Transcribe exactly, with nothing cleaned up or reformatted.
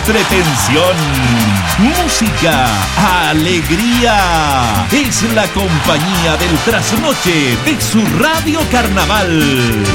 entretención, música, alegría. Es la compañía del trasnoche de su Radio Carnaval.